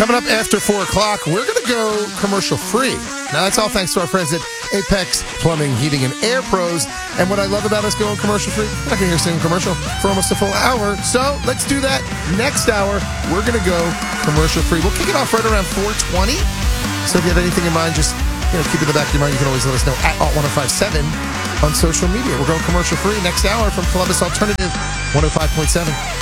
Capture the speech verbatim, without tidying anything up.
Coming up after four o'clock, we're going to go commercial free. Now, that's all thanks to our friends at Apex Plumbing, Heating, and Air Pros. And what I love about us going commercial free, you're not going to hear a single commercial for almost a full hour. So let's do that. Next hour, we're going to go commercial free. We'll kick it off right around four twenty. So if you have anything in mind, just you know, keep it in the back of your mind. You can always let us know at Alt ten fifty-seven on social media. We're going commercial free next hour from Columbus Alternative one oh five point seven.